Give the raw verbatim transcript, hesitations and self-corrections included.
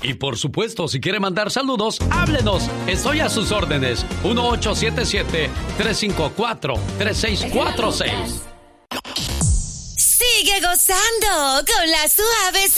Y por supuesto, si quiere mandar saludos, háblenos. Estoy a sus órdenes. uno ocho siete siete, tres cinco cuatro, tres seis cuatro seis. Sigue gozando con la suave